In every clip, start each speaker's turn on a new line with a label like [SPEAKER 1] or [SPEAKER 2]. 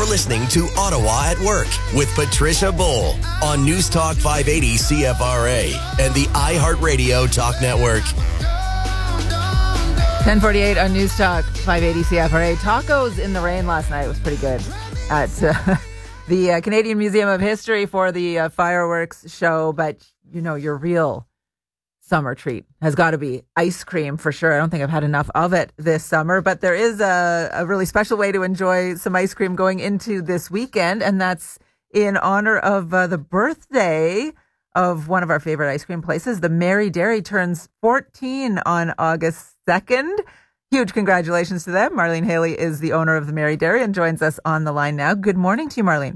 [SPEAKER 1] listening to Ottawa at Work with Patricia Bull on News Talk 580 CFRA and the iHeartRadio Talk Network.
[SPEAKER 2] 10:48 on News Talk 580 CFRA. Tacos in the rain last night was pretty good at the Canadian Museum of History for the fireworks show. But, you know, your real summer treat has got to be ice cream for sure. I don't think I've had enough of it this summer, but there is a really special way to enjoy some ice cream going into this weekend, and that's in honor of the birthday of one of our favorite ice cream places. The Mary Dairy turns 14 on August 2nd. Huge congratulations to them. Marlene Haley is the owner of the Mary Dairy and joins us on the line now. Good morning to you, Marlene.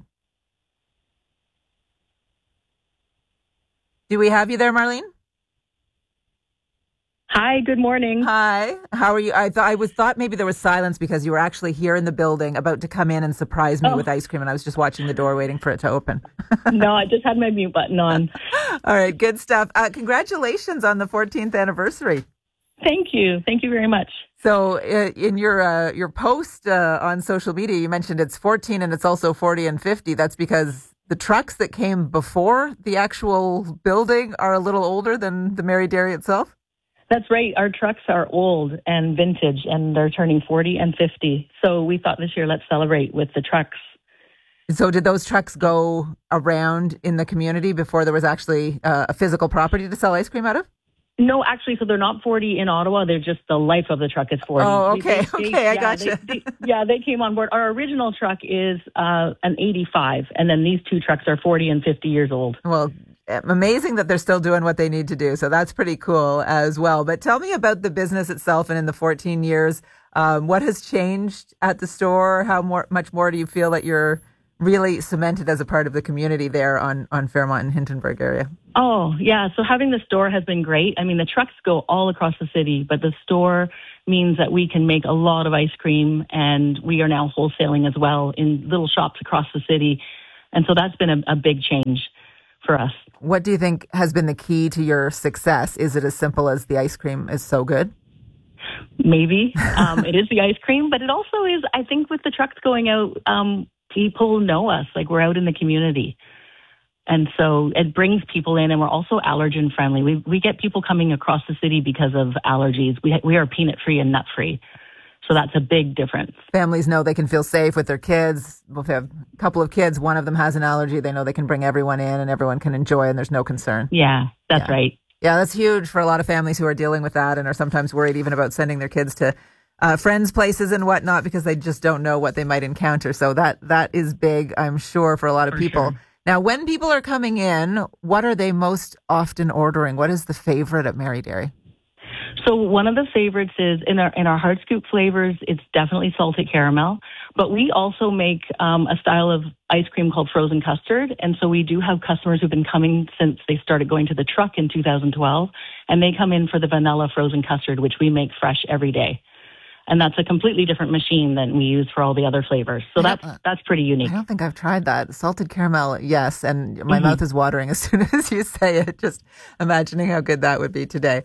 [SPEAKER 2] Do we have you there, Marlene?
[SPEAKER 3] Hi, good morning.
[SPEAKER 2] Hi, how are you? I thought maybe there was silence because you were actually here in the building about to come in and surprise me with ice cream, and I was just watching the door waiting for it to open.
[SPEAKER 3] No, I just had my mute button on.
[SPEAKER 2] All right, good stuff. Congratulations on the 14th anniversary.
[SPEAKER 3] Thank you. Thank you very much.
[SPEAKER 2] So in your post on social media, you mentioned it's 14 and it's also 40 and 50. That's because the trucks that came before the actual building are a little older than the Mary Dairy itself?
[SPEAKER 3] That's right. Our trucks are old and vintage, and they're turning 40 and 50. So we thought this year, let's celebrate with the trucks.
[SPEAKER 2] So did those trucks go around in the community before there was actually a physical property to sell ice cream out of?
[SPEAKER 3] No, actually, so they're not 40 in Ottawa. They're just the life of the truck is 40.
[SPEAKER 2] Oh, okay. I gotcha.
[SPEAKER 3] They came on board. Our original truck is an 85, and then these two trucks are 40 and 50 years old.
[SPEAKER 2] Well, amazing that they're still doing what they need to do. So that's pretty cool as well. But tell me about the business itself and in the 14 years, what has changed at the store? Much more do you feel that you're really cemented as a part of the community there on Fairmont and Hintonburg area?
[SPEAKER 3] Oh, yeah. So having the store has been great. I mean, the trucks go all across the city, but the store means that we can make a lot of ice cream, and we are now wholesaling as well in little shops across the city. And so that's been a big change for us.
[SPEAKER 2] What do you think has been the key to your success? Is it as simple as the ice cream is so good?
[SPEAKER 3] Maybe. It is the ice cream, but it also is, I think with the trucks going out, people know us, like we're out in the community. And so it brings people in, and we're also allergen friendly. We get people coming across the city because of allergies. We are peanut free and nut free. So that's a big difference. Families
[SPEAKER 2] know they can feel safe with their kids. If they have a couple of kids, one of them has an allergy, they know they can bring everyone in and everyone can enjoy and there's no concern.
[SPEAKER 3] Yeah, that's right.
[SPEAKER 2] Yeah, that's huge for a lot of families who are dealing with that and are sometimes worried even about sending their kids to friends' places and whatnot because they just don't know what they might encounter. So that is big, I'm sure, for a lot of people. Sure. Now, when people are coming in, what are they most often ordering? What is the favorite at Mary Dairy?
[SPEAKER 3] So one of the favorites is in our hard scoop flavors, it's definitely salted caramel, but we also make a style of ice cream called frozen custard. And so we do have customers who've been coming since they started going to the truck in 2012, and they come in for the vanilla frozen custard, which we make fresh every day. And that's a completely different machine than we use for all the other flavors. So that's pretty unique.
[SPEAKER 2] I don't think I've tried that. Salted caramel, yes. And my mouth is watering as soon as you say it, just imagining how good that would be today.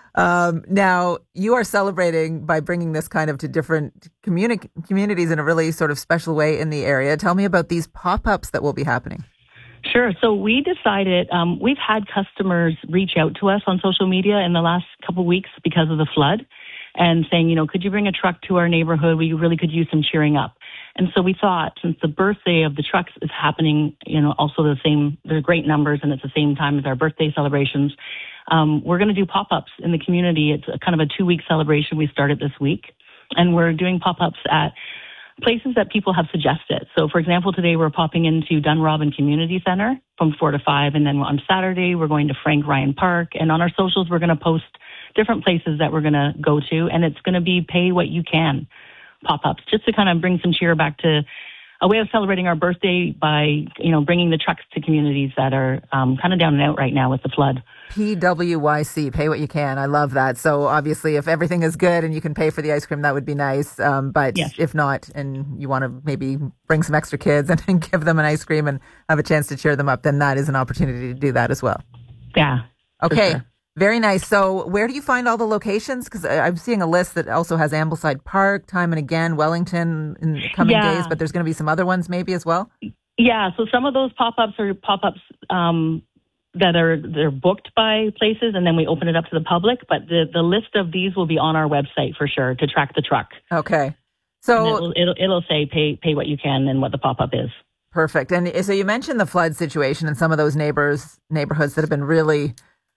[SPEAKER 2] Now, you are celebrating by bringing this kind of to different communities in a really sort of special way in the area. Tell me about these pop-ups that will be happening.
[SPEAKER 3] Sure. So we decided, we've had customers reach out to us on social media in the last couple of weeks because of the flood and saying, could you bring a truck to our neighborhood? We really could use some cheering up. And so we thought, since the birthday of the trucks is happening, also they're great numbers and it's the same time as our birthday celebrations, we're going to do pop-ups in the community. It's a kind of a 2-week celebration we started this week. And we're doing pop-ups at places that people have suggested. So, for example, today we're popping into Dunrobin Community Center from 4 to 5. And then on Saturday, we're going to Frank Ryan Park. And on our socials, we're going to post different places that we're going to go to. And it's going to be pay what you can pop-ups, just to kind of bring some cheer back to a way of celebrating our birthday by, bringing the trucks to communities that are kind of down and out right now with the flood.
[SPEAKER 2] PWYC, pay what you can. I love that. So obviously, if everything is good and you can pay for the ice cream, that would be nice. But yes, if not, and you want to maybe bring some extra kids and give them an ice cream and have a chance to cheer them up, then that is an opportunity to do that as well.
[SPEAKER 3] Yeah.
[SPEAKER 2] Okay.
[SPEAKER 3] Sure.
[SPEAKER 2] Very nice. So where do you find all the locations? Because I'm seeing a list that also has Ambleside Park, time and again, Wellington in the coming days, but there's going to be some other ones maybe as well?
[SPEAKER 3] Yeah, so some of those pop-ups are pop-ups they're booked by places, and then we open it up to the public. But the list of these will be on our website for sure to track the truck.
[SPEAKER 2] Okay. So
[SPEAKER 3] it'll say pay what you can and what the pop-up is.
[SPEAKER 2] Perfect. And so you mentioned the flood situation and some of those neighborhoods that have been really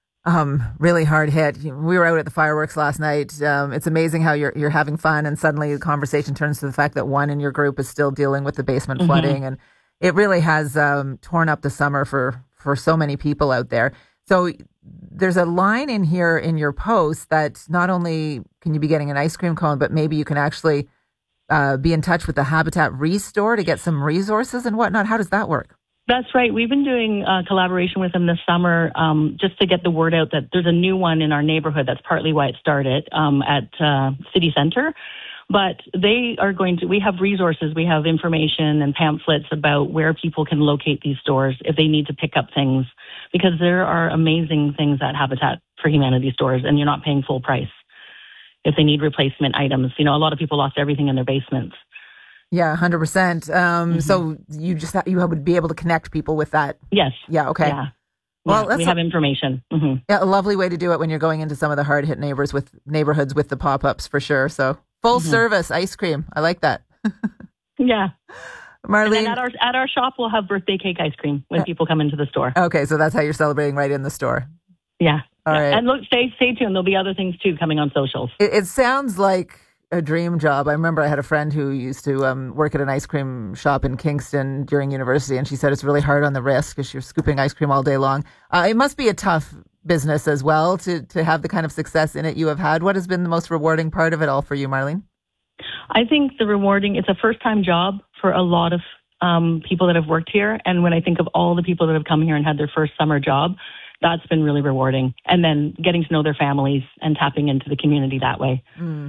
[SPEAKER 2] hard hit. We were out at the fireworks last night. It's amazing how you're having fun, and suddenly the conversation turns to the fact that one in your group is still dealing with the basement flooding, and it really has torn up the summer for so many people out there. So there's a line in here in your post that not only can you be getting an ice cream cone, but maybe you can actually be in touch with the Habitat Restore to get some resources and whatnot. How does that work?
[SPEAKER 3] That's right. We've been doing collaboration with them this summer just to get the word out that there's a new one in our neighborhood. That's partly why it started at City Center. But we have resources, we have information and pamphlets about where people can locate these stores if they need to pick up things, because there are amazing things at Habitat for Humanity stores, and you're not paying full price if they need replacement items. A lot of people lost everything in their basements.
[SPEAKER 2] Yeah, 100%. So you would be able to connect people with that?
[SPEAKER 3] Yes.
[SPEAKER 2] Yeah, okay.
[SPEAKER 3] Yeah.
[SPEAKER 2] Well,
[SPEAKER 3] we have information.
[SPEAKER 2] Yeah, a lovely way to do it when you're going into some of the hard-hit neighborhoods with the pop-ups for sure. So full service ice cream. I like that.
[SPEAKER 3] Yeah.
[SPEAKER 2] Marlene,
[SPEAKER 3] and at our shop, we'll have birthday cake ice cream when people come into the store.
[SPEAKER 2] Okay, so that's how you're celebrating right in the store.
[SPEAKER 3] Yeah.
[SPEAKER 2] All right.
[SPEAKER 3] And look, stay tuned. There'll be other things too coming on socials.
[SPEAKER 2] It sounds like a dream job. I remember I had a friend who used to work at an ice cream shop in Kingston during university, and she said it's really hard on the wrist because you're scooping ice cream all day long. It must be a tough business as well to have the kind of success in it you have had. What has been the most rewarding part of it all for you, Marlene?
[SPEAKER 3] I think it's a first-time job for a lot of people that have worked here. And when I think of all the people that have come here and had their first summer job, that's been really rewarding. And then getting to know their families and tapping into the community that way.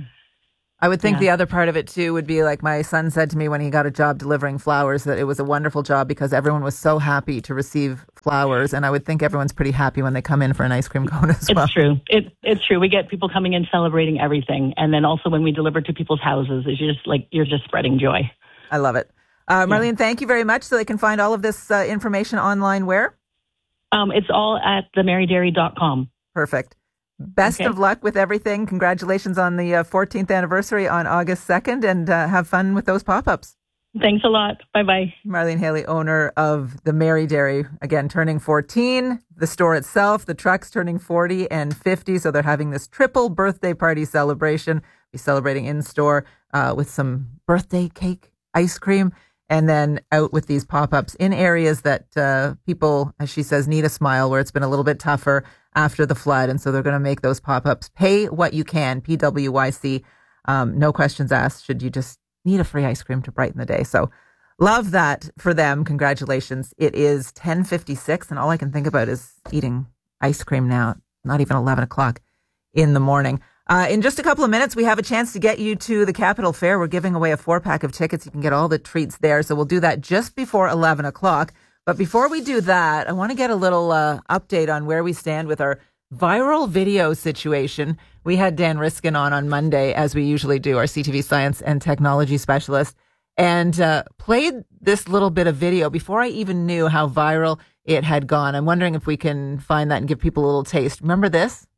[SPEAKER 2] I would think the other part of it too would be like my son said to me when he got a job delivering flowers that it was a wonderful job because everyone was so happy to receive flowers. And I would think everyone's pretty happy when they come in for an ice cream cone as well.
[SPEAKER 3] It's true. It's true. We get people coming in celebrating everything. And then also when we deliver to people's houses, you're just spreading joy.
[SPEAKER 2] I love it. Marlene, thank you very much. So they can find all of this information online where?
[SPEAKER 3] It's all at themarydairy.com.
[SPEAKER 2] Perfect. Best of luck with everything. Congratulations on the 14th anniversary on August 2nd, and have fun with those pop-ups.
[SPEAKER 3] Thanks a lot. Bye-bye.
[SPEAKER 2] Marlene Haley, owner of the Mary Dairy, again, turning 14. The store itself, the truck's turning 40 and 50, so they're having this triple birthday party celebration. Be celebrating in-store with some birthday cake, ice cream, and then out with these pop-ups in areas that people, as she says, need a smile, where it's been a little bit tougher after the flood. And so they're going to make those pop-ups. Pay what you can, PWYC. No questions asked. Should you just need a free ice cream to brighten the day? So love that for them. Congratulations. It is 10:56, and all I can think about is eating ice cream now. Not even 11 o'clock in the morning. In just a couple of minutes, we have a chance to get you to the Capitol Fair. We're giving away a 4-pack of tickets. You can get all the treats there. So we'll do that just before 11 o'clock. But before we do that, I want to get a little update on where we stand with our viral video situation. We had Dan Riskin on Monday, as we usually do, our CTV science and technology specialist, and played this little bit of video before I even knew how viral it had gone. I'm wondering if we can find that and give people a little taste. Remember this?